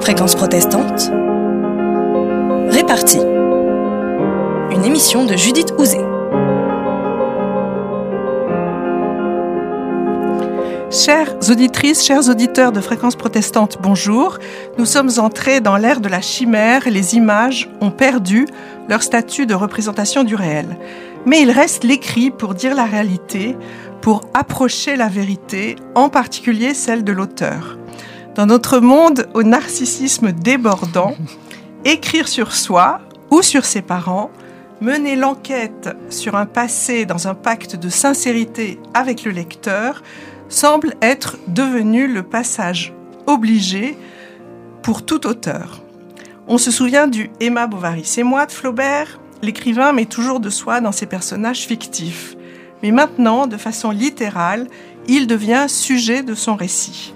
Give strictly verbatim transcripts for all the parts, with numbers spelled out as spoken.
Fréquence protestante, Répartie. Une émission de Judith Houzé. Chères auditrices, chers auditeurs de Fréquence protestante, bonjour. Nous sommes entrés dans l'ère de la chimère et les images ont perdu leur statut de représentation du réel. Mais il reste l'écrit pour dire la réalité, pour approcher la vérité, en particulier celle de l'auteur. Dans notre monde au narcissisme débordant, écrire sur soi ou sur ses parents, mener l'enquête sur un passé dans un pacte de sincérité avec le lecteur, semble être devenu le passage obligé pour tout auteur. On se souvient du « Emma Bovary, c'est moi » de Flaubert. L'écrivain met toujours de soi dans ses personnages fictifs. Mais maintenant, de façon littérale, il devient sujet de son récit.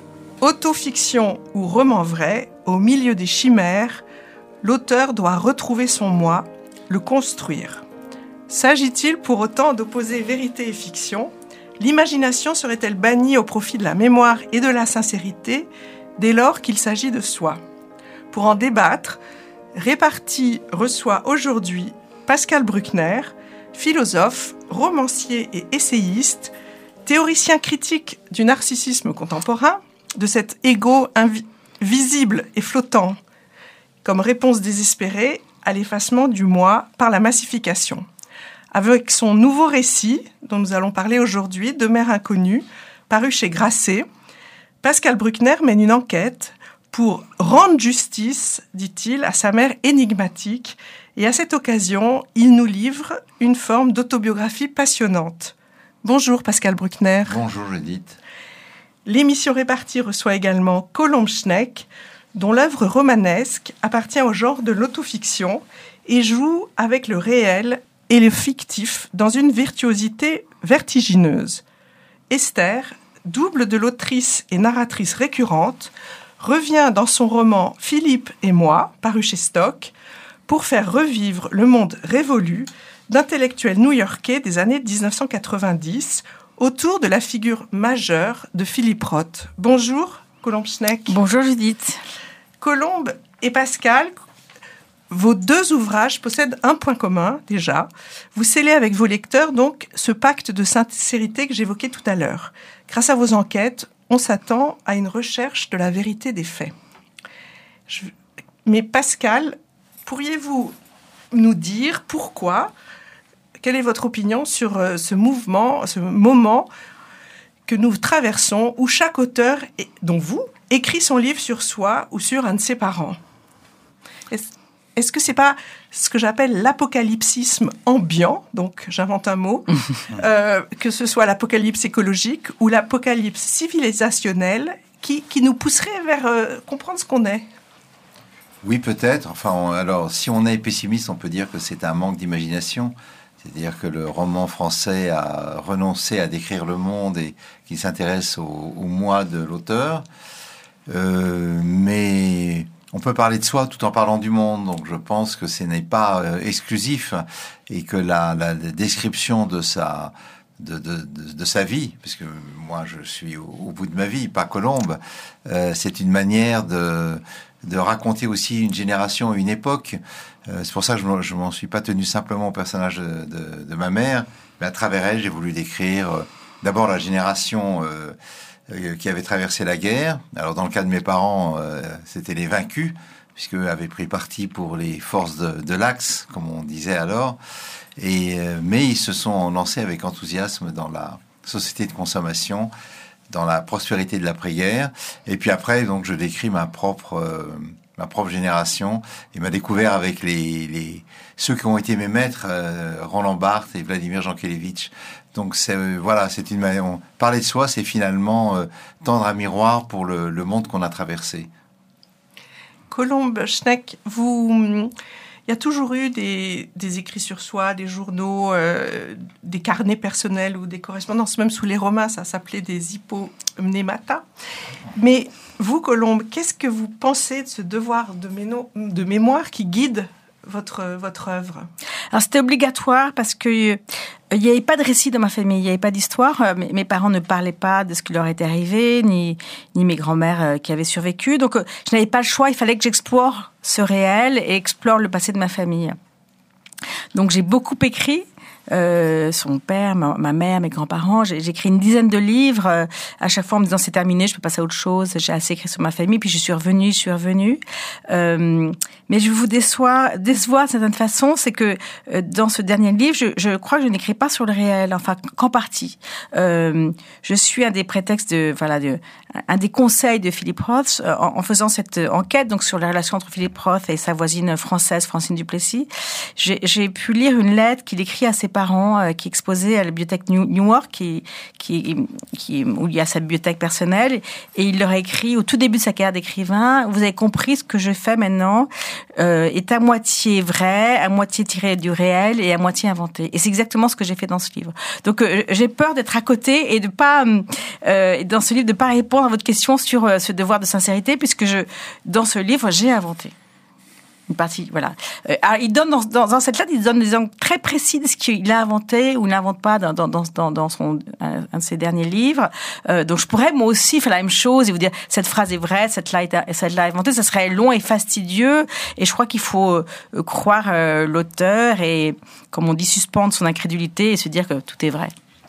Autofiction ou roman vrai, au milieu des chimères, l'auteur doit retrouver son moi, le construire. S'agit-il pour autant d'opposer vérité et fiction ? L'imagination serait-elle bannie au profit de la mémoire et de la sincérité dès lors qu'il s'agit de soi ? Pour en débattre, Répartie reçoit aujourd'hui Pascal Bruckner, philosophe, romancier et essayiste, théoricien critique du narcissisme contemporain, de cet ego invisible et flottant, comme réponse désespérée à l'effacement du moi par la massification. Avec son nouveau récit, dont nous allons parler aujourd'hui, De mère inconnue, paru chez Grasset, Pascal Bruckner mène une enquête pour rendre justice, dit-il, à sa mère énigmatique, et à cette occasion, il nous livre une forme d'autobiographie passionnante. Bonjour Pascal Bruckner. Bonjour Judith. L'émission Répartie reçoit également Colombe Schneck, dont l'œuvre romanesque appartient au genre de l'autofiction et joue avec le réel et le fictif dans une virtuosité vertigineuse. Esther, double de l'autrice et narratrice récurrente, revient dans son roman « Philippe et moi », paru chez Stock, pour faire revivre le monde révolu d'intellectuels new-yorkais des années dix-neuf cent quatre-vingt-dix autour de la figure majeure de Philippe Roth. Bonjour, Colombe Schneck. Bonjour Judith. Colombe et Pascal, vos deux ouvrages possèdent un point commun, déjà. Vous scellez avec vos lecteurs, donc, ce pacte de sincérité que j'évoquais tout à l'heure. Grâce à vos enquêtes, on s'attend à une recherche de la vérité des faits. Je... Mais Pascal, pourriez-vous nous dire pourquoi, quelle est votre opinion sur euh, ce mouvement, ce moment que nous traversons, où chaque auteur, dont vous, écrit son livre sur soi ou sur un de ses parents ? Est-ce... Est-ce que c'est pas ce que j'appelle l'apocalypsisme ambiant, donc j'invente un mot, euh, que ce soit l'apocalypse écologique ou l'apocalypse civilisationnelle qui, qui nous pousserait vers euh, comprendre ce qu'on est ? Oui, peut-être. Enfin, on, alors, si on est pessimiste, on peut dire que c'est un manque d'imagination. C'est-à-dire que le roman français a renoncé à décrire le monde et qu'il s'intéresse au, au moi de l'auteur. Euh, mais... On peut parler de soi tout en parlant du monde, donc je pense que ce n'est pas euh, exclusif et que la, la, la description de sa, de, de, de, de sa vie, parce que moi je suis au, au bout de ma vie, pas Colombe, euh, c'est une manière de, de raconter aussi une génération, une époque. Euh, c'est pour ça que je ne m'en suis pas tenu simplement au personnage de, de, de ma mère, mais à travers elle, j'ai voulu décrire euh, d'abord la génération euh, qui avait traversé la guerre. Alors, dans le cas de mes parents, euh, c'était les vaincus, puisqu'eux avaient pris parti pour les forces de, de l'Axe, comme on disait alors. Et, euh, mais ils se sont lancés avec enthousiasme dans la société de consommation, dans la prospérité de l'après-guerre. Et puis après, donc, je décris ma propre, euh, ma propre génération et ma découverte avec les, les, ceux qui ont été mes maîtres, euh, Roland Barthes et Vladimir Jankélévitch. Donc c'est euh, voilà, c'est une manière. On, parler de soi, c'est finalement euh, tendre un miroir pour le, le monde qu'on a traversé. Colombe Schneck, vous, il y a toujours eu des, des écrits sur soi, des journaux, euh, des carnets personnels ou des correspondances. Même sous les Romains, ça s'appelait des hypomnémata. Mais vous, Colombe, qu'est-ce que vous pensez de ce devoir de, méno, de mémoire qui guide votre, votre œuvre? Alors, c'était obligatoire parce que euh, il n'y avait pas de récit dans ma famille, il n'y avait pas d'histoire. Euh, mes, mes parents ne parlaient pas de ce qui leur était arrivé, ni, ni mes grands-mères euh, qui avaient survécu. Donc, euh, je n'avais pas le choix, il fallait que j'explore ce réel et explore le passé de ma famille. Donc, j'ai beaucoup écrit. Euh, son père, ma, ma mère, mes grands-parents. J'ai, j'ai écrit une dizaine de livres. Euh, à chaque fois, en me disant c'est terminé, je peux passer à autre chose. J'ai assez écrit sur ma famille. Puis je suis revenue, je suis revenue. Euh, mais je vous déçois, déçois d'une certaine façon, c'est que euh, dans ce dernier livre, je, je crois que je n'écris pas sur le réel, enfin qu'en partie. Euh, je suis un des prétextes de, voilà, de, un des conseils de Philip Roth euh, en, en faisant cette enquête donc sur la relation entre Philip Roth et sa voisine française, Francine Duplessis. J'ai, j'ai pu lire une lettre qu'il écrit à ses parents euh, qui exposait à la bibliothèque New, Newark, qui, qui, qui, où il y a sa bibliothèque personnelle, et il leur a écrit au tout début de sa carrière d'écrivain: vous avez compris, ce que je fais maintenant euh, est à moitié vrai, à moitié tiré du réel et à moitié inventé. Et c'est exactement ce que j'ai fait dans ce livre. Donc euh, j'ai peur d'être à côté et de pas euh, dans ce livre de pas répondre à votre question sur euh, ce devoir de sincérité, puisque je dans ce livre j'ai inventé une partie, voilà. Euh, alors, il donne dans, dans, dans cette lettre, il donne des exemples très précis de ce qu'il a inventé ou n'invente pas dans, dans, dans, dans son un, un de ses derniers livres. Euh, donc, je pourrais moi aussi faire la même chose et vous dire cette phrase est vraie, cette là est cette là inventée. Ça serait long et fastidieux. Et je crois qu'il faut euh, croire euh, l'auteur et, comme on dit, suspendre son incrédulité et se dire que tout est vrai.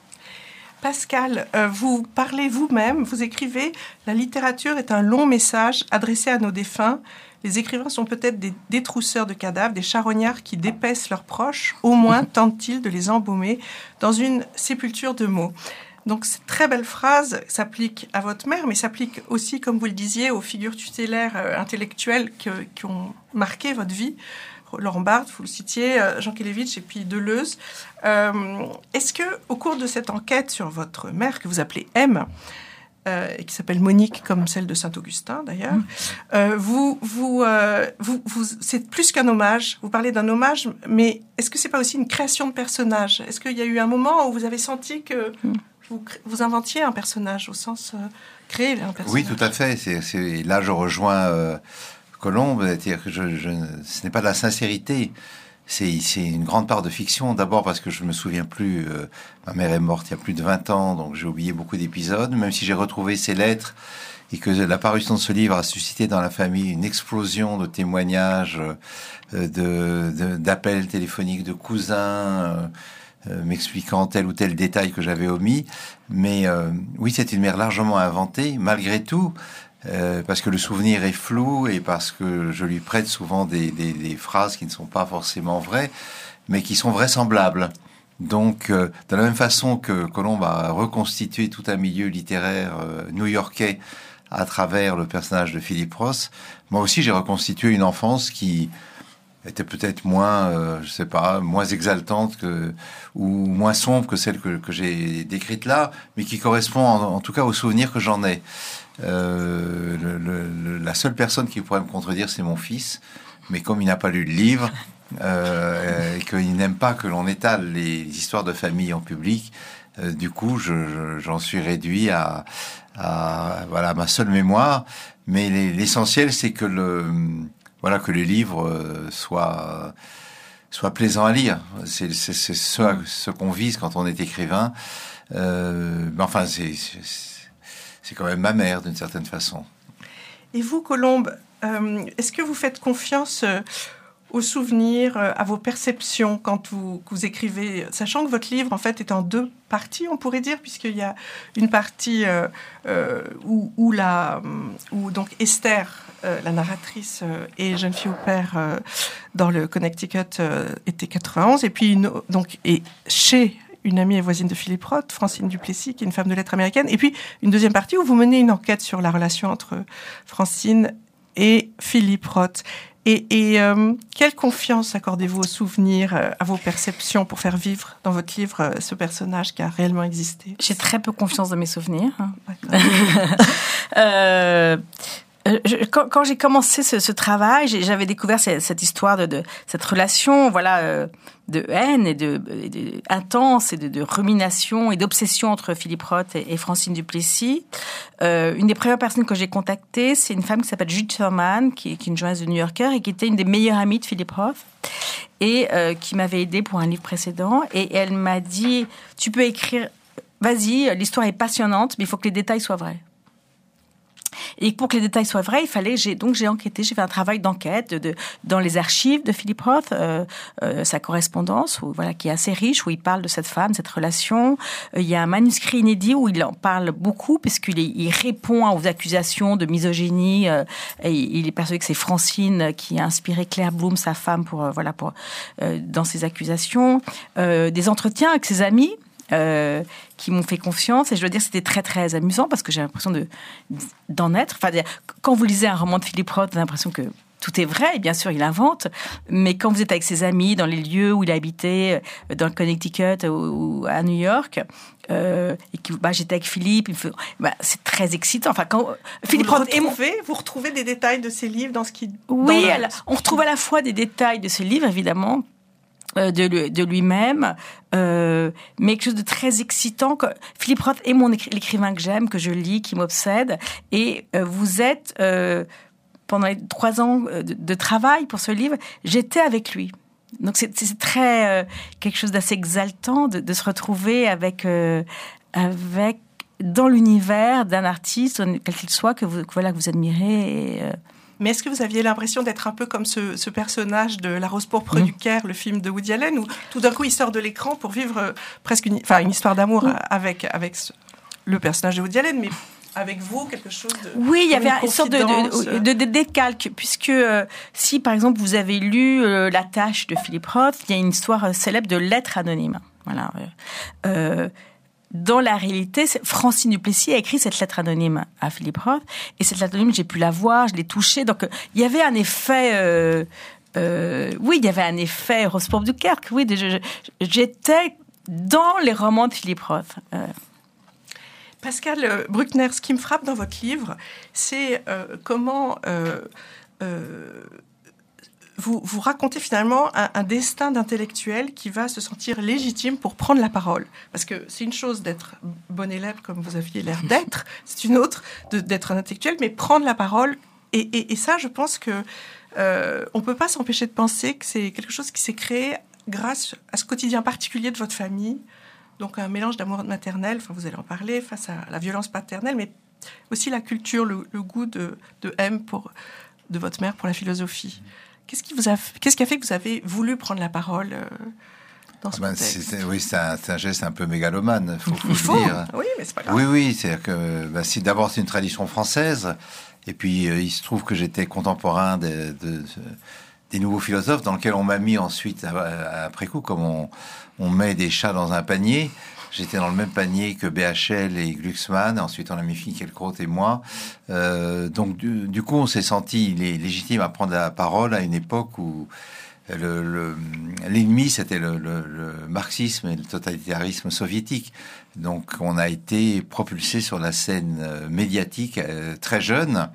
Pascal, euh, vous parlez vous-même, vous écrivez « La littérature est un long message adressé à nos défunts. Les écrivains sont peut-être des détrousseurs de cadavres, des charognards qui dépaissent leurs proches. Au moins tentent-ils de les embaumer dans une sépulture de mots. » Donc, cette très belle phrase s'applique à votre mère, mais s'applique aussi, comme vous le disiez, aux figures tutélaires euh, intellectuelles que, qui ont marqué votre vie. Laurent Barthes, vous le citiez, Jean Kelevitch et puis Deleuze. Euh, est-ce que, au cours de cette enquête sur votre mère, que vous appelez M, euh, et qui s'appelle Monique, comme celle de Saint-Augustin d'ailleurs, mmh. euh, vous, vous, euh, vous, vous, c'est plus qu'un hommage. Vous parlez d'un hommage, mais est-ce que c'est pas aussi une création de personnage? Est-ce qu'il y a eu un moment où vous avez senti que mmh. vous, vous inventiez un personnage, au sens euh, créer un personnage? Oui, tout à fait. C'est, c'est, là, je rejoins euh, Colombe, c'est-à-dire que je, je, ce n'est pas de la sincérité, c'est, c'est une grande part de fiction. D'abord parce que je ne me souviens plus, euh, ma mère est morte il y a plus de vingt ans, donc j'ai oublié beaucoup d'épisodes, même si j'ai retrouvé ces lettres et que la parution de ce livre a suscité dans la famille une explosion de témoignages, euh, de, de, d'appels téléphoniques de cousins, euh, euh, m'expliquant tel ou tel détail que j'avais omis. Mais euh, oui, c'est une mère largement inventée, malgré tout. Euh, parce que le souvenir est flou et parce que je lui prête souvent des, des, des phrases qui ne sont pas forcément vraies, mais qui sont vraisemblables. Donc, euh, de la même façon que Colombe a reconstitué tout un milieu littéraire euh, new-yorkais à travers le personnage de Philip Roth, moi aussi j'ai reconstitué une enfance qui était peut-être moins, euh, je sais pas, moins exaltante que, ou moins sombre que celle que, que j'ai décrite là, mais qui correspond en, en tout cas aux souvenirs que j'en ai. Euh, le, le, la seule personne qui pourrait me contredire, c'est mon fils. Mais comme il n'a pas lu le livre euh, et qu'il n'aime pas que l'on étale les histoires de famille en public, euh, du coup, je, je, j'en suis réduit à, à voilà ma seule mémoire. Mais les, l'essentiel, c'est que le voilà que le livre soit soit plaisant à lire. C'est, c'est, c'est ce, ce qu'on vise quand on est écrivain. Euh, mais enfin, c'est, c'est C'est quand même ma mère, d'une certaine façon. Et vous, Colombe, euh, est-ce que vous faites confiance euh, aux souvenirs, euh, à vos perceptions quand vous, vous écrivez, sachant que votre livre, en fait, est en deux parties, on pourrait dire, puisqu'il y a une partie euh, euh, où, où, la, où donc Esther, euh, la narratrice, euh, et jeune fille au père euh, dans le Connecticut euh, été quatre-vingt-onze, et puis une, donc et chez une amie et voisine de Philip Roth, Francine Duplessis, qui est une femme de lettres américaine. Et puis, une deuxième partie où vous menez une enquête sur la relation entre Francine et Philip Roth. Et, et euh, quelle confiance accordez-vous aux souvenirs, euh, à vos perceptions pour faire vivre dans votre livre euh, ce personnage qui a réellement existé? J'ai très peu confiance dans mes souvenirs. Hein. euh, Euh, je, quand, quand j'ai commencé ce, ce travail, j'ai, j'avais découvert cette, cette histoire de, de cette relation, voilà, euh, de haine et de, et de intense et de, de rumination et d'obsession entre Philippe Roth et, et Francine Duplessis. Euh, une des premières personnes que j'ai contactées, c'est une femme qui s'appelle Judith Thurman, qui, qui est une journaliste de New Yorker et qui était une des meilleures amies de Philippe Roth et euh, qui m'avait aidée pour un livre précédent. Et elle m'a dit, tu peux écrire, vas-y, l'histoire est passionnante, mais il faut que les détails soient vrais. Et pour que les détails soient vrais, il fallait, j'ai, donc j'ai enquêté, j'ai fait un travail d'enquête de, de, dans les archives de Philippe Roth, euh, euh, sa correspondance, où, voilà, qui est assez riche, où il parle de cette femme, cette relation. Euh, il y a un manuscrit inédit où il en parle beaucoup, puisqu'il est, il répond aux accusations de misogynie. Euh, et il est persuadé que c'est Francine qui a inspiré Claire Bloom, sa femme, pour, euh, voilà, pour, euh, dans ses accusations. Euh, des entretiens avec ses amis. Euh, qui m'ont fait confiance, et je dois dire c'était très très amusant parce que j'ai l'impression de, d'en être. Enfin, quand vous lisez un roman de Philippe Roth, vous avez l'impression que tout est vrai, et bien sûr il invente, mais quand vous êtes avec ses amis dans les lieux où il habitait, dans le Connecticut ou, ou à New York, euh, et que bah, j'étais avec Philippe, il me fait, bah, c'est très excitant. Enfin, quand Philippe vous Roth et mon... vous retrouvez des détails de ses livres dans ce qui. Oui, dans elle, le... on retrouve à la fois des détails de ce livre, évidemment. De, de lui-même, euh, mais quelque chose de très excitant. Philippe Roth est mon écri- l'écrivain que j'aime, que je lis, qui m'obsède. Et euh, vous êtes, euh, pendant les trois ans de, de travail pour ce livre, j'étais avec lui. Donc c'est, c'est très euh, quelque chose d'assez exaltant de, de se retrouver avec, euh, avec dans l'univers d'un artiste, quel qu'il soit, que vous, que, voilà, que vous admirez. Et, euh, Mais est-ce que vous aviez l'impression d'être un peu comme ce, ce personnage de La Rose pourpre mmh. du Caire, le film de Woody Allen, où tout d'un coup il sort de l'écran pour vivre euh, presque une, enfin, une histoire d'amour mmh. avec, avec ce, le personnage de Woody Allen, mais avec vous, quelque chose de... Oui, il y avait une, une sorte de, de, de, de décalque, puisque euh, si par exemple vous avez lu euh, La Tâche de Philippe Roth, il y a une histoire célèbre de lettres anonymes. Voilà. Euh, Dans la réalité, Francine Duplessis a écrit cette lettre anonyme à Philippe Roth, et cette lettre anonyme, j'ai pu la voir, je l'ai touchée, donc euh, il y avait un effet, euh, euh, oui, il y avait un effet Rose pourpre du Caire, oui, de, je, je, j'étais dans les romans de Philippe Roth. Euh. Pascal Bruckner, ce qui me frappe dans votre livre, c'est euh, comment euh, euh, Vous, vous racontez finalement un, un destin d'intellectuel qui va se sentir légitime pour prendre la parole. Parce que c'est une chose d'être bon élève comme vous aviez l'air d'être, c'est une autre de, d'être un intellectuel, mais prendre la parole. Et, et, et ça, je pense que euh, on peut pas s'empêcher de penser que c'est quelque chose qui s'est créé grâce à ce quotidien particulier de votre famille. Donc un mélange d'amour maternel, enfin vous allez en parler, face à la violence paternelle, mais aussi la culture, le, le goût de, de M pour, de votre mère pour la philosophie. Qu'est-ce qui, vous a, qu'est-ce qui a fait que vous avez voulu prendre la parole euh, dans ce ben, contexte c'est, Oui, c'est un, c'est un geste un peu mégalomane, faut, faut Il faut, le dire. Oui, mais c'est pas grave. Oui, oui, c'est-à-dire que ben, si, d'abord c'est une tradition française, et puis euh, il se trouve que j'étais contemporain de, de, de, des nouveaux philosophes, dans lesquels on m'a mis ensuite, après coup, comme on, on met des chats dans un panier. J'étais dans le même panier que B H L et Glucksmann. Ensuite, on a mis Finkielkraut et moi. Euh, donc, du, du coup, on s'est senti légitime à prendre la parole à une époque où le, le, l'ennemi, c'était le, le, le marxisme et le totalitarisme soviétique. Donc, on a été propulsé sur la scène médiatique euh, très jeune.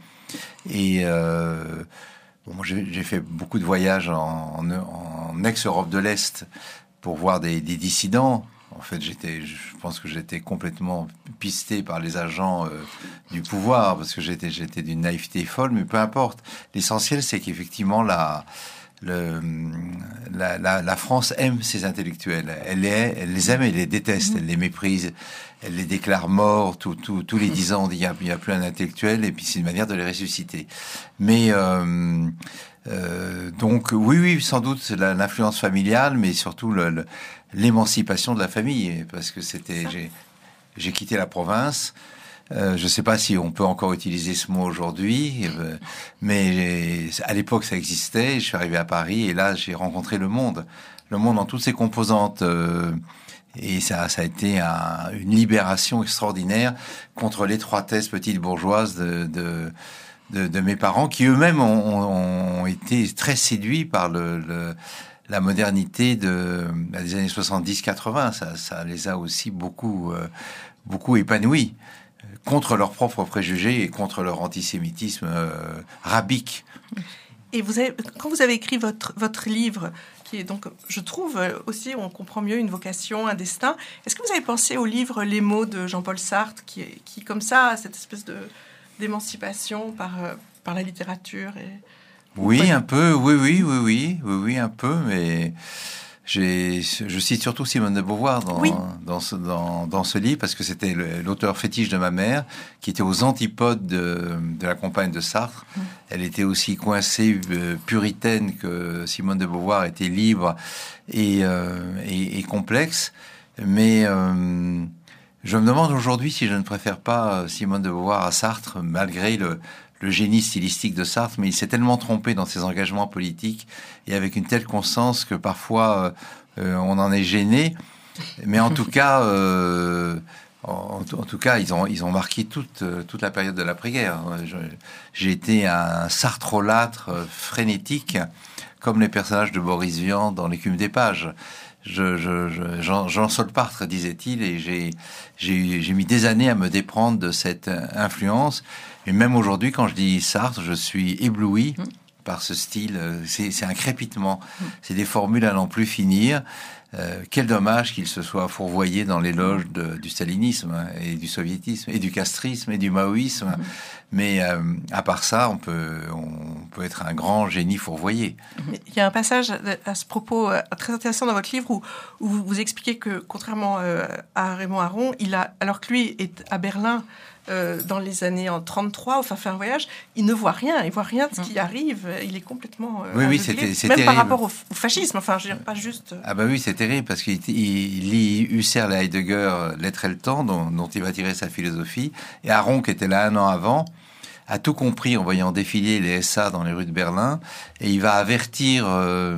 Et euh, bon, moi, j'ai, j'ai fait beaucoup de voyages en, en, en ex-Europe de l'Est pour voir des, des dissidents. En fait, j'étais, je pense que j'étais complètement pisté par les agents euh, du pouvoir, parce que j'étais, j'étais d'une naïveté folle, mais peu importe. L'essentiel, c'est qu'effectivement, la, le, la, la, la France aime ses intellectuels. Elle, est, elle les aime et les déteste. Elle les méprise. Elle les déclare morts. Tout, tout, tous les dix ans, on dit il n'y a, a plus un intellectuel, et puis c'est une manière de les ressusciter. Mais... Euh, Euh, donc oui, oui, sans doute c'est la, l'influence familiale, mais surtout le, le, l'émancipation de la famille, parce que c'était, j'ai, j'ai quitté la province. Euh, je ne sais pas si on peut encore utiliser ce mot aujourd'hui, euh, mais à l'époque ça existait. Je suis arrivé à Paris et là j'ai rencontré le monde, le monde en toutes ses composantes. Euh, Et ça, ça a été un, une libération extraordinaire contre l'étroitesse petite bourgeoise de, de De, de mes parents, qui eux-mêmes ont, ont, ont été très séduits par le, le, la modernité de, des années soixante-dix quatre-vingts. Ça, ça les a aussi beaucoup, euh, beaucoup épanouis. contre leurs propres préjugés et contre leur antisémitisme euh, rabique. Et vous avez, quand vous avez écrit votre, votre livre, qui est donc, je trouve aussi, on comprend mieux une vocation, un destin, est-ce que vous avez pensé au livre Les mots de Jean-Paul Sartre, qui, qui comme ça, a cette espèce de, d'émancipation par, par la littérature et... Oui, un peu, oui, oui, oui, oui, oui, oui, un peu, mais... J'ai, je cite surtout Simone de Beauvoir dans, oui. dans, ce, dans, dans ce livre, parce que c'était le, l'auteur fétiche de ma mère, qui était aux antipodes de, de la compagne de Sartre. Mmh. Elle était aussi coincée, euh, puritaine, que Simone de Beauvoir était libre et, euh, et, et complexe. Mais euh, je me demande aujourd'hui si je ne préfère pas Simone de Beauvoir à Sartre, malgré le... le génie stylistique de Sartre, mais il s'est tellement trompé dans ses engagements politiques et avec une telle conscience que parfois euh, on en est gêné. Mais en tout cas, euh, en, en tout cas, ils ont ils ont marqué toute toute la période de l'après-guerre. Je, j'ai été un sartrolâtre frénétique, comme les personnages de Boris Vian dans L'écume des pages. Je, je, je, Jean, Jean Solpartre, disait-il, et j'ai, j'ai, j'ai mis des années à me déprendre de cette influence. Et même aujourd'hui, quand je dis Sartre, je suis ébloui mmh. par ce style. C'est, c'est un crépitement. Mmh. C'est des formules à n'en plus finir. Euh, quel dommage qu'il se soit fourvoyé dans l'éloge de, du stalinisme hein, et du soviétisme et du castrisme et du maoïsme. Mmh. Mais euh, à part ça, on peut, on peut être un grand génie fourvoyé. Il y a un passage à ce propos très intéressant dans votre livre où, où vous, vous expliquez que, contrairement à Raymond Aron, il a, alors que lui est à Berlin euh, dans les années en trente-trois, enfin fait un voyage, il ne voit rien, il voit rien de ce qui arrive, il est complètement euh, oui, oui, c'était, c'est même terrible. Par rapport au, au fascisme, enfin je veux dire pas juste... Ah bah oui, c'est terrible parce qu'il il lit Husserl et Heidegger, L'être et le temps, dont, dont il va tirer sa philosophie, et Aron, qui était là un an avant, a tout compris en voyant défiler les S A dans les rues de Berlin, et il va avertir, euh,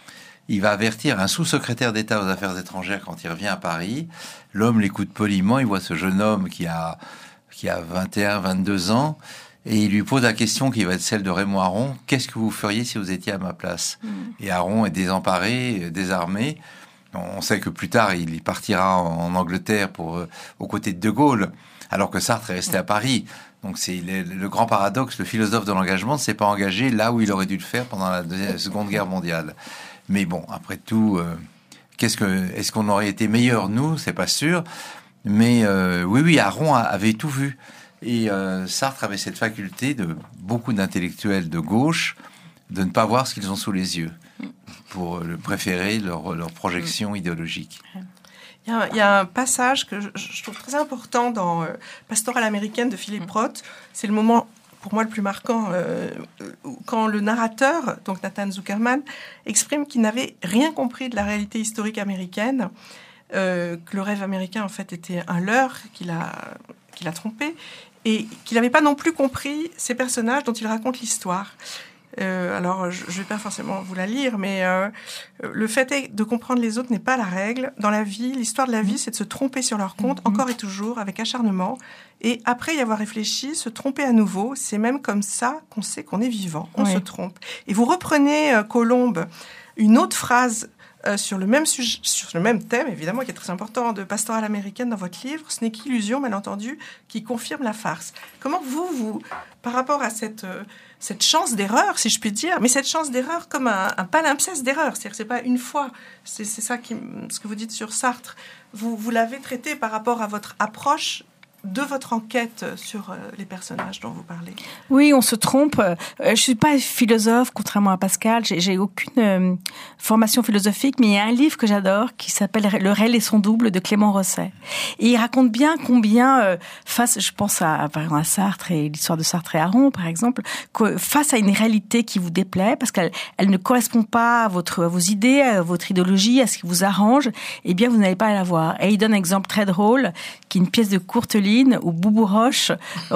il va avertir un sous-secrétaire d'État aux Affaires étrangères quand il revient à Paris. L'homme l'écoute poliment, il voit ce jeune homme qui a qui a vingt et un, vingt-deux ans, et il lui pose la question qui va être celle de Raymond Aron: qu'est-ce que vous feriez si vous étiez à ma place? mmh. Et Aron est désemparé, désarmé. On sait que plus tard, il partira en Angleterre pour euh, aux côtés de De Gaulle, alors que Sartre est resté à Paris. Donc c'est le, le grand paradoxe, le philosophe de l'engagement ne s'est pas engagé là où il aurait dû le faire pendant la deuxième, Seconde Guerre mondiale. Mais bon, après tout, euh, qu'est-ce que, est-ce qu'on aurait été meilleurs, nous? C'est pas sûr. Mais euh, oui, oui, Aron a, avait tout vu. Et euh, Sartre avait cette faculté de beaucoup d'intellectuels de gauche de ne pas voir ce qu'ils ont sous les yeux pour le préférer leur, leur projection idéologique. Il y, a, il y a un passage que je, je trouve très important dans euh, Pastorale américaine de Philippe Roth. C'est le moment, pour moi, le plus marquant, euh, quand le narrateur, donc Nathan Zuckerman, exprime qu'il n'avait rien compris de la réalité historique américaine, euh, que le rêve américain, en fait, était un leurre, qu'il a, qu'il a trompé, et qu'il n'avait pas non plus compris ces personnages dont il raconte l'histoire. Euh, alors, je ne vais pas forcément vous la lire, mais euh, le fait est de comprendre les autres n'est pas la règle. Dans la vie, l'histoire de la vie, c'est de se tromper sur leur compte, mm-hmm. encore et toujours, avec acharnement. Et après y avoir réfléchi, se tromper à nouveau. C'est même comme ça qu'on sait qu'on est vivant. On oui. se trompe. Et vous reprenez, euh, Colombe, une autre phrase euh, sur le même sujet, sur le même thème, évidemment, qui est très important, de Pastorale américaine dans votre livre. Ce n'est qu'illusion, mal entendu, qui confirme la farce. Comment vous, vous par rapport à cette... Euh, cette chance d'erreur, si je puis dire, mais cette chance d'erreur comme un, un palimpseste d'erreur, c'est-à-dire que c'est pas une fois, c'est, c'est ça qui, ce que vous dites sur Sartre, vous, vous l'avez traité par rapport à votre approche de votre enquête sur euh, les personnages dont vous parlez. Oui, on se trompe. Euh, je suis pas philosophe, contrairement à Pascal. J'ai, j'ai aucune euh, formation philosophique, mais il y a un livre que j'adore qui s'appelle Le réel et son double de Clément Rosset. Et il raconte bien combien, euh, face, je pense à, par exemple, à Sartre et l'histoire de Sartre et Aron, par exemple, que face à une réalité qui vous déplaît, parce qu'elle elle ne correspond pas à, votre, à vos idées, à votre idéologie, à ce qui vous arrange, eh bien, vous n'allez pas la voir. Et il donne un exemple très drôle, qui est une pièce de Courteline où Boubou Roche,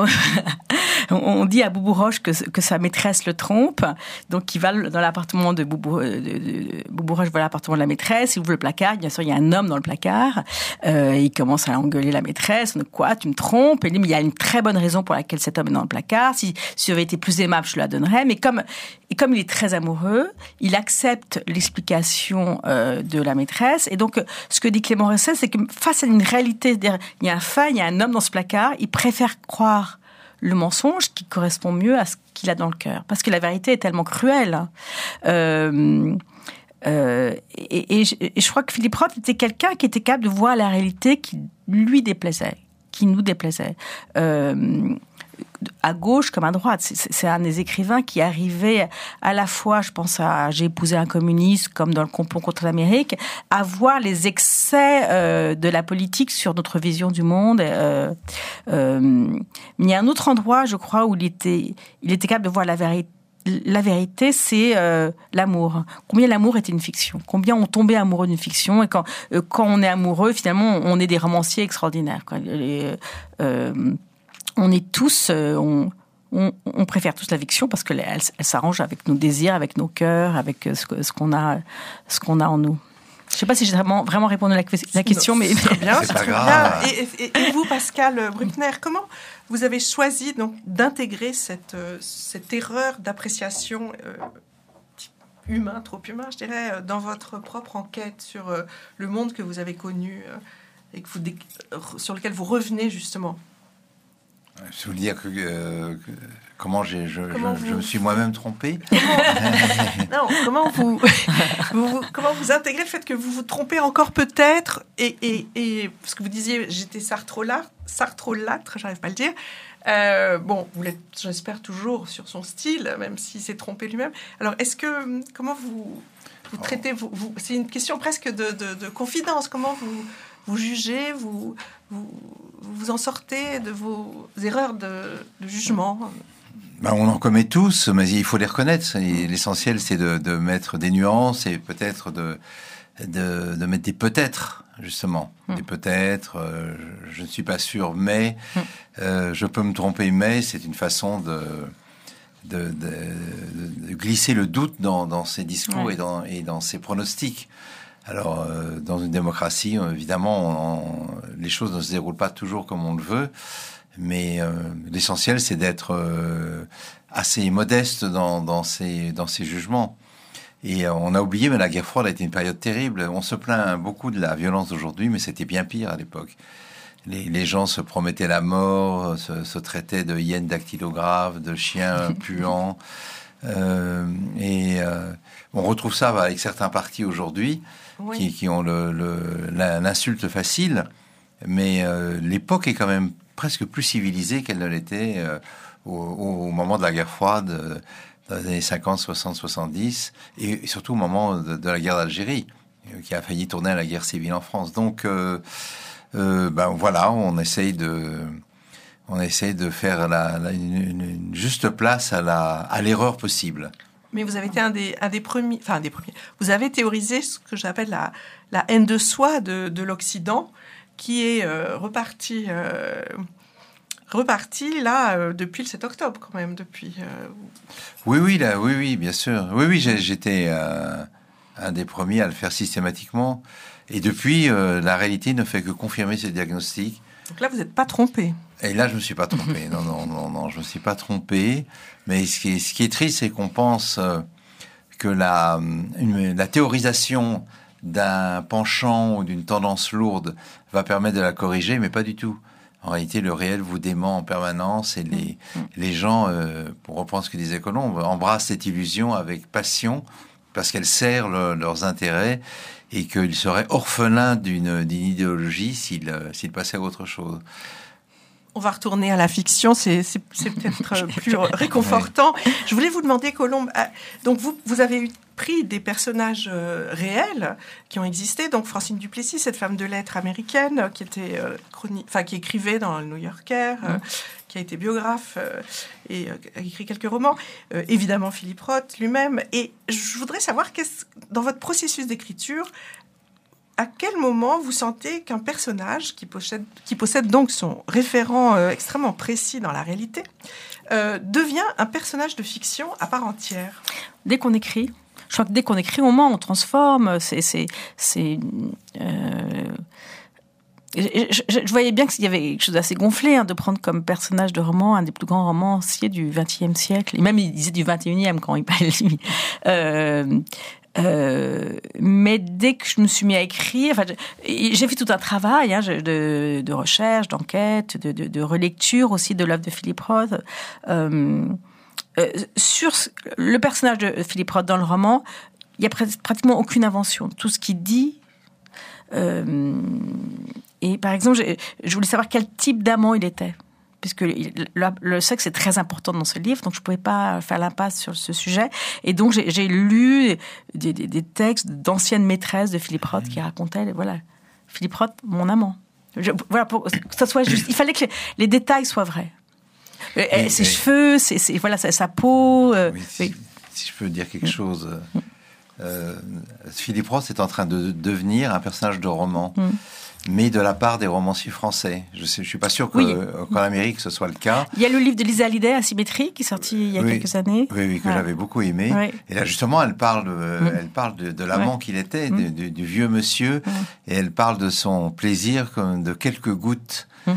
on dit à Boubou Roche que, que sa maîtresse le trompe, donc il va dans l'appartement de Boubou, de, de, de, Boubou Roche va à l'appartement de la maîtresse, il ouvre le placard, bien sûr il y a un homme dans le placard, euh, il commence à engueuler la maîtresse, quoi, tu me trompes, et il dit mais il y a une très bonne raison pour laquelle cet homme est dans le placard, si, si j'avais été plus aimable je la donnerais, mais comme, et comme il est très amoureux, il accepte l'explication euh, de la maîtresse, et donc ce que dit Clément Rosset, c'est que face à une réalité, il y a un fait, il y a un homme dans ce placard, il préfère croire le mensonge qui correspond mieux à ce qu'il a dans le cœur. Parce que la vérité est tellement cruelle. Euh, euh, et, et, et je crois que Philippe Roth était quelqu'un qui était capable de voir la réalité qui lui déplaisait, qui nous déplaisait. Euh, à gauche comme à droite. C'est, c'est un des écrivains qui arrivait à la fois, je pense à J'ai épousé un communiste, comme dans Le complot contre l'Amérique, à voir les excès euh, de la politique sur notre vision du monde. Euh, euh, mais il y a un autre endroit, je crois, où il était, il était capable de voir la vérité. La vérité, c'est euh, l'amour. Combien l'amour était une fiction. Combien on tombait amoureux d'une fiction. Et quand, euh, quand on est amoureux, finalement, on est des romanciers extraordinaires. Quoi. Les, euh, on est tous... Euh, on, on, on préfère tous la fiction parce qu'elle elle, elle s'arrange avec nos désirs, avec nos cœurs, avec ce, ce, qu'on, a, ce qu'on a en nous. Je ne sais pas si j'ai vraiment, vraiment répondu à la, la question, non, mais... C'est bien, c'est c'est pas très grave. bien. Et, et, et vous, Pascal Bruckner, comment vous avez choisi donc, d'intégrer cette, euh, cette erreur d'appréciation euh, humain, trop humain, je dirais, dans votre propre enquête sur euh, le monde que vous avez connu euh, et que vous, euh, sur lequel vous revenez, justement? Je veux dire que, euh, que comment j'ai, je, comment je, vous... je me suis moi-même trompé. Non, comment vous, vous, comment vous intégrez le fait que vous vous trompez encore peut-être et, et, et parce que vous disiez j'étais sartrolâtre, sartrolâtre, j'arrive pas à le dire. Euh, bon, vous l'êtes, j'espère toujours sur son style, même s'il s'est trompé lui-même. Alors, est-ce que comment vous vous traitez vous, vous c'est une question presque de, de, de confidence. Comment vous vous jugez, vous vous vous en sortez de vos erreurs de, de jugement? Ben, on en commet tous, mais il faut les reconnaître. Et l'essentiel, c'est de, de mettre des nuances et peut-être de, de, de mettre des peut-être, justement. Mmh. Des peut-être, euh, je, je ne suis pas sûr, mais mmh. euh, je peux me tromper, mais c'est une façon de, de, de, de glisser le doute dans, dans ses discours ouais. et, dans, et dans ses pronostics. Alors, euh, dans une démocratie, évidemment, on, les choses ne se déroulent pas toujours comme on le veut. Mais euh, l'essentiel, c'est d'être euh, assez modeste dans, dans, ses, dans ses jugements. Et euh, on a oublié, mais la guerre froide a été une période terrible. On se plaint beaucoup de la violence d'aujourd'hui, mais c'était bien pire à l'époque. Les, les gens se promettaient la mort, se, se traitaient de hyènes dactylographes, de chiens puants. Euh, et euh, on retrouve ça avec certains partis aujourd'hui oui. qui, qui ont le, le, l'insulte facile. Mais euh, l'époque est quand même presque plus civilisée qu'elle ne l'était euh, au, au moment de la guerre froide, euh, dans les années cinquante, soixante, soixante-dix, et surtout au moment de, de la guerre d'Algérie, euh, qui a failli tourner à la guerre civile en France. Donc, euh, euh, ben voilà, on essaye de, on essaye de faire la, la, une, une juste place à, la, à l'erreur possible. Mais vous avez été un des, un des premiers, enfin un des premiers. Vous avez théorisé ce que j'appelle la, la haine de soi de, de l'Occident, qui est euh, reparti, euh, reparti là euh, depuis le sept octobre quand même, depuis. Euh... Oui, oui, là, oui, oui, bien sûr. Oui, oui, j'ai, j'étais euh, un des premiers à le faire systématiquement. Et depuis, euh, la réalité ne fait que confirmer ce diagnostic. Donc là, vous n'êtes pas trompé. Et là, je me suis pas trompé. non, non, non, non, je me suis pas trompé. Mais ce qui est, ce qui est triste, c'est qu'on pense euh, que la, une, la théorisation d'un penchant ou d'une tendance lourde va permettre de la corriger, mais pas du tout. En réalité, le réel vous dément en permanence et les, mmh. les gens, euh, pour reprendre ce que disait Colombe, embrassent cette illusion avec passion parce qu'elle sert le, leurs intérêts et qu'ils seraient orphelins d'une, d'une idéologie s'ils, s'ils passaient à autre chose. On va retourner à la fiction, c'est, c'est, c'est peut-être plus réconfortant. Oui. Je voulais vous demander, Colombe, donc vous, vous avez eu pris des personnages euh, réels qui ont existé, donc Francine Duplessis, cette femme de lettres américaine qui était euh, chronique, enfin qui écrivait dans le New Yorker, euh, mmh. qui a été biographe euh, et euh, a écrit quelques romans, euh, évidemment Philippe Roth lui-même. Et je voudrais savoir, qu'est-ce, dans votre processus d'écriture, à quel moment vous sentez qu'un personnage qui possède, qui possède donc son référent euh, extrêmement précis dans la réalité euh, devient un personnage de fiction à part entière? Dès qu'on écrit. Je crois que dès qu'on écrit, au moment, on transforme. C'est, c'est, c'est. Euh, je, je, je voyais bien qu'il y avait quelque chose d'assez gonflé hein, de prendre comme personnage de roman un des plus grands romanciers du vingtième siècle, et même il disait du vingt et unième quand il parlait de lui. Euh, Euh, mais dès que je me suis mis à écrire, enfin, j'ai fait tout un travail hein, de, de recherche, d'enquête, de, de, de relecture aussi de l'œuvre de Philippe Roth. Euh, euh, sur le personnage de Philippe Roth dans le roman, il y a pr- pratiquement aucune invention. Tout ce qu'il dit. Euh, et par exemple, je, je voulais savoir quel type d'amant il était. Puisque le, le sexe est très important dans ce livre, donc je ne pouvais pas faire l'impasse sur ce sujet. Et donc, j'ai, j'ai lu des, des, des textes d'anciennes maîtresses de Philippe Roth qui racontaient, voilà, Philippe Roth, mon amant. Je, voilà, pour que ça soit juste. Il fallait que les, les détails soient vrais. Et, ses et, cheveux, ses, ses, voilà, sa, sa peau. Euh, oui, si, si je peux dire quelque chose, euh, Philippe Roth est en train de devenir un personnage de roman. Mm. Mais de la part des romanciers français. Je ne suis pas sûr que, oui. qu'en Amérique, ce soit le cas. Il y a le livre de Lisa Hallyday, Asymétrie, qui est sorti il y a oui. quelques années. Oui, oui, que ouais. j'avais beaucoup aimé. Oui. Et là, justement, elle parle, de, mmh. elle parle de, de l'amant ouais. qu'il était, mmh. de, de, du vieux monsieur, mmh. et elle parle de son plaisir comme de quelques gouttes. Mmh.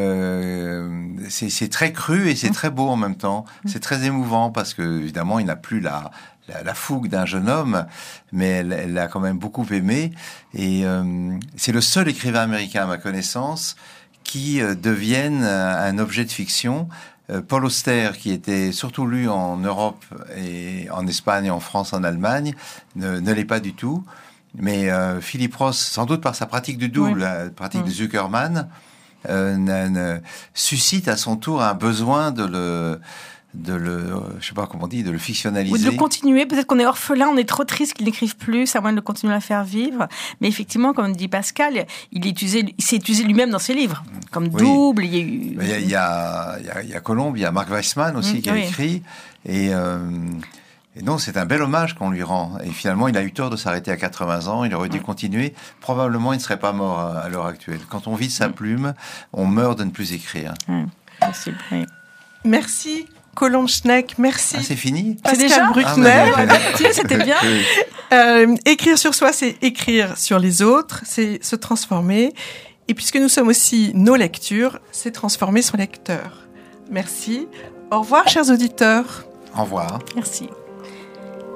Euh, c'est, c'est très cru et c'est mmh. très beau en même temps. Mmh. C'est très émouvant parce que, évidemment, il n'a plus la... La, la fougue d'un jeune homme, mais elle, elle l'a quand même beaucoup aimé. Et euh, c'est le seul écrivain américain, à ma connaissance, qui euh, devienne un, un objet de fiction. Euh, Paul Auster, qui était surtout lu en Europe, et en Espagne, en France, en Allemagne, ne, ne l'est pas du tout. Mais euh, Philippe Roth, sans doute par sa pratique du double, oui. la pratique oui. de Zuckerman, euh, ne, ne, suscite à son tour un besoin de le... de le, je sais pas comment on dit, de le fictionnaliser. Ou de le continuer. Peut-être qu'on est orphelin, on est trop triste qu'il n'écrive plus, à moins de le continuer à faire vivre. Mais effectivement, comme dit Pascal, il, utilisé, il s'est utilisé lui-même dans ses livres, comme oui. double. Il y a eu... Il y a, il y a, il y a, il y a Colombe, il y a Mark Weissman aussi mmh, qui a oui. écrit. Et, euh, et donc, c'est un bel hommage qu'on lui rend. Et finalement, il a eu tort de s'arrêter à quatre-vingts ans. Il aurait dû mmh. continuer. Probablement, il ne serait pas mort à, à l'heure actuelle. Quand on vide sa mmh. plume, on meurt de ne plus écrire. Mmh. Possible, oui. Merci. Colombe Schneck, merci. Ah, c'est fini Pascal c'est déjà Bruckner. Ah, bah, c'était bien. euh, écrire sur soi, c'est écrire sur les autres, c'est se transformer. Et puisque nous sommes aussi nos lectures, c'est transformer son lecteur. Merci. Au revoir, chers auditeurs. Au revoir. Merci.